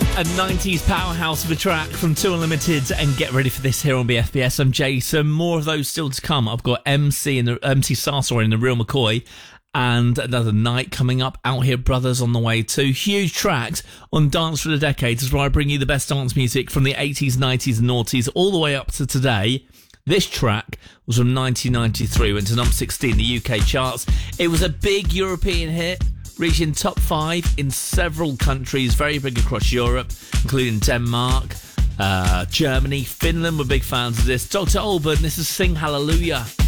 A 90s powerhouse of a track from Two Unlimited, and get ready for this here on BFBS. I'm Jason. More of those still to come. I've got MC Sarsour in the Real McCoy, and Another Night coming up. Out Here Brothers on the way too. Huge tracks on Dance for the Decades, is where I bring you the best dance music from the 80s, 90s and noughties all the way up to today. This track was from 1993, went to number 16 in the UK charts. It was a big European hit, reaching top 5 in several countries, very big across Europe, including Denmark, Germany, Finland were big fans of this. Dr. Alban, this is Sing Hallelujah.